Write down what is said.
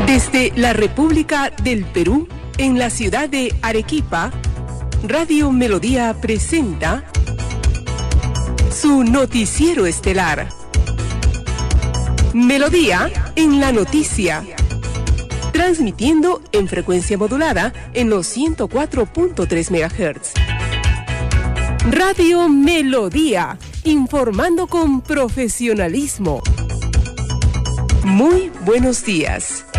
Desde la República del Perú, en la ciudad de Arequipa, Radio Melodía presenta su noticiero estelar. Melodía en la noticia. Transmitiendo en frecuencia modulada en los 104.3 MHz. Radio Melodía, informando con profesionalismo. Muy buenos días.